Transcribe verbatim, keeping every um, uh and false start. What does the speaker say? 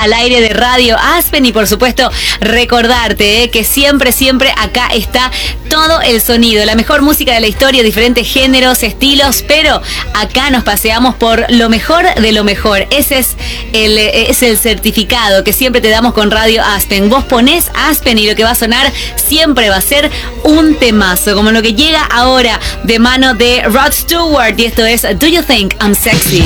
al aire de Radio Aspen y por supuesto recordarte eh, que siempre, siempre acá está todo el sonido, la mejor música de la historia, diferentes géneros, estilos, pero acá nos paseamos por lo mejor de lo mejor. Ese es el, es el certificado que siempre te damos con Radio Aspen. Vos ponés Aspen y lo que va a sonar siempre va a ser un temazo, como lo que llega ahora de mano de Rod Stewart, y esto es Do You Think I'm Sexy?